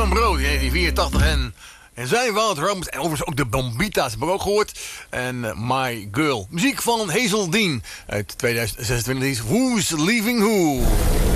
Herman Brood in 1984 en zijn Wild Romance. En overigens ook de Bombita's hebben we ook gehoord. En My Girl. Muziek van Hazel Dean uit 2026. Who's Leaving Who?